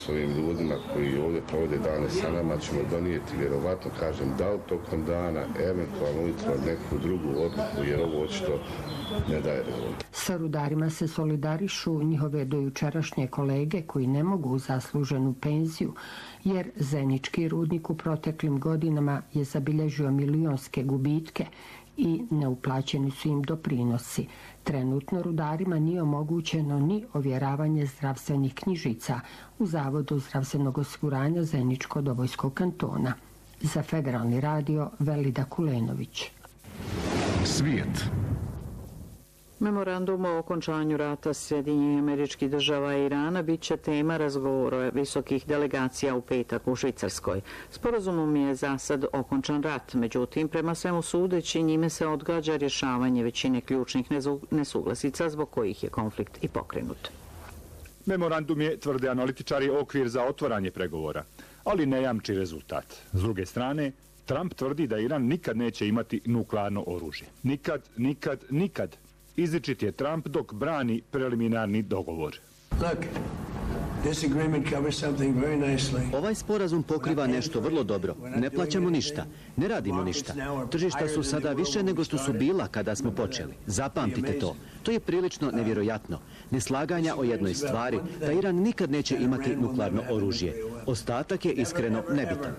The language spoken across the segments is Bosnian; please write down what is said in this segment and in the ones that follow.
S ovim ljudima koji ovdje provode dane sa nama ćemo donijeti, vjerovatno kažem, da li tokom dana, eventualno ujutro neku drugu odluku, jer ovo očito ne daje rezultat. Sa rudarima se solidarišu njihove dojučerašnje kolege koji ne mogu zasluženu penziju, jer Zenički rudnik u proteklim godinama je zabilježio milionske gubitke i neuplaćeni su im doprinosi. Trenutno rudarima nije omogućeno ni ovjeravanje zdravstvenih knjižica u Zavodu zdravstvenog osiguranja Zeničko-Dobojskog kantona. Za Federalni radio Velida Kulenović. Svijet. Memorandum o okončanju rata Sjedinjenih Američkih Država i Irana bit će tema razgovora visokih delegacija u petak u Švicarskoj. Sporazumom je za sad okončan rat, međutim, prema svemu sudeći, njime se odgađa rješavanje većine ključnih nesuglasica zbog kojih je konflikt i pokrenut. Memorandum je, tvrde analitičari, okvir za otvaranje pregovora, ali ne jamči rezultat. S druge strane, Trump tvrdi da Iran nikad neće imati nuklearno oružje. Nikad, nikad, nikad. Izričit je Trump dok brani preliminarni dogovor. Ovaj sporazum pokriva nešto vrlo dobro. Ne plaćamo ništa, ne radimo ništa. Tržišta su sada više nego što su bila kada smo počeli. Zapamtite to. To je prilično nevjerojatno. Neslaganja o jednoj stvari, da Iran nikad neće imati nuklearno oružje. Ostatak je iskreno nebitan.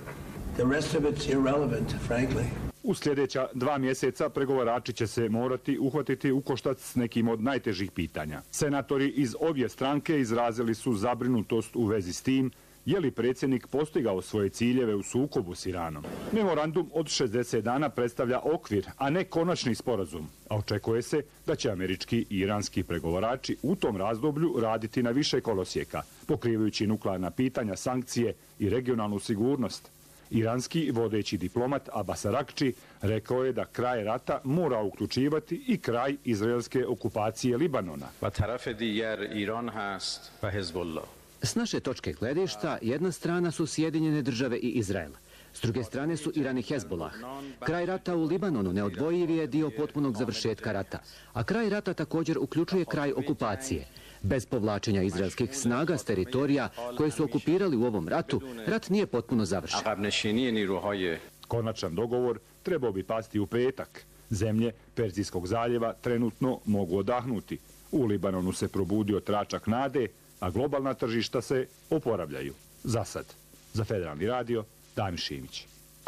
U sljedeća 2 mjeseca pregovarači će se morati uhvatiti u koštac s nekim od najtežih pitanja. Senatori iz obje stranke izrazili su zabrinutost u vezi s tim je li predsjednik postigao svoje ciljeve u sukobu s Iranom. Memorandum od 60 dana predstavlja okvir, a ne konačni sporazum, a očekuje se da će američki i iranski pregovarači u tom razdoblju raditi na više kolosijeka, pokrivajući nuklearna pitanja, sankcije i regionalnu sigurnost. Iranski vodeći diplomat Abbas Arakči rekao je da kraj rata mora uključivati i kraj izraelske okupacije Libanona. S naše točke gledišta, jedna strana su Sjedinjene Države i Izrael. S druge strane su Iran i Hezbollah. Kraj rata u Libanonu neodvojiv je dio potpunog završetka rata, a kraj rata također uključuje kraj okupacije. Bez povlačenja izraelskih snaga s teritorija koje su okupirali u ovom ratu, rat nije potpuno završen. Konačan dogovor trebao bi pasti u petak. Zemlje Perzijskog zaljeva trenutno mogu odahnuti. U Libanonu se probudio tračak nade, a globalna tržišta se oporavljaju. Za sad. Za Federalni radio, Damir Šimić.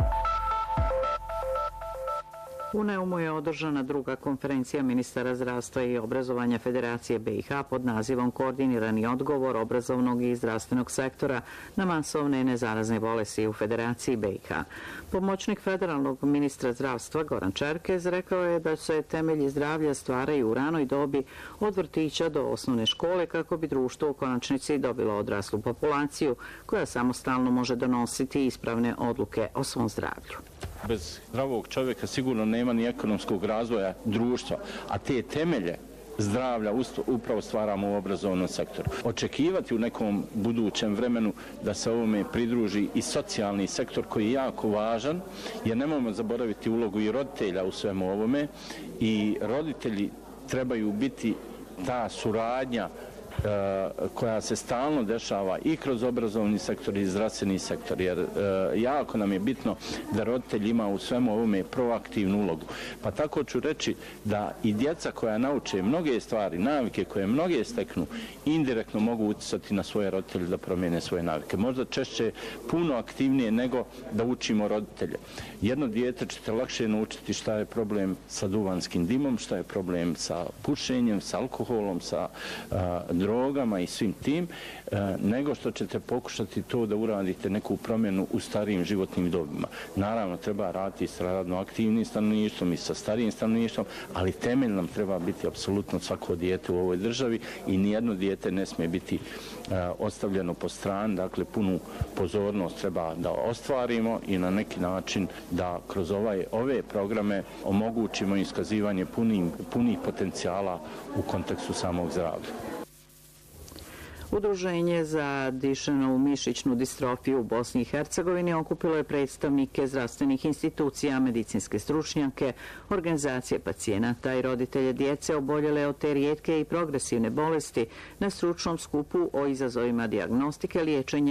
U Neumu je održana druga konferencija ministara zdravstva i obrazovanja Federacije BiH pod nazivom Koordinirani odgovor obrazovnog i zdravstvenog sektora na masovne nezarazne bolesti u Federaciji BiH. Pomoćnik federalnog ministra zdravstva Goran Čerkez rekao je da se temelji zdravlja stvaraju u ranoj dobi od vrtića do osnovne škole kako bi društvo u konačnici dobilo odraslu populaciju koja samostalno može donositi ispravne odluke o svom zdravlju. Bez zdravog čovjeka sigurno nema ni ekonomskog razvoja društva, a te temelje zdravlja upravo stvaramo u obrazovnom sektoru. Očekivati u nekom budućem vremenu da se ovome pridruži i socijalni sektor koji je jako važan, jer nemojmo zaboraviti ulogu i roditelja u svemu ovome i roditelji trebaju biti ta suradnja koja se stalno dešava i kroz obrazovni sektor i zdravstveni sektor, jer jako nam je bitno da roditelj ima u svemu ovome proaktivnu ulogu. Pa tako ću reći da i djeca koja nauče mnoge stvari, navike koje mnoge steknu, indirektno mogu utjecati na svoje roditelje da promijene svoje navike. Možda češće puno aktivnije nego da učimo roditelje. Jedno dijete ćete lakše naučiti šta je problem sa duvanskim dimom, šta je problem sa pušenjem, sa alkoholom, sa drogama i svim tim, nego što ćete pokušati to da uradite neku promjenu u starijim životnim dobima. Naravno, treba raditi sa radno aktivnim stanovništvom i sa starijim stanovništvom, ali temelj nam treba biti apsolutno svako dijete u ovoj državi i nijedno dijete ne smije biti ostavljeno po strani, dakle punu pozornost treba da ostvarimo i na neki način da kroz ove programe omogućimo iskazivanje punih potencijala u kontekstu samog zdravlja. Udruženje za dišanu mišićnu distrofiju u Bosni i Hercegovini okupilo je predstavnike zdravstvenih institucija, medicinske stručnjake, organizacije pacijenata i roditelje djece oboljele od te rijetke i progresivne bolesti na stručnom skupu o izazovima dijagnostike, liječenja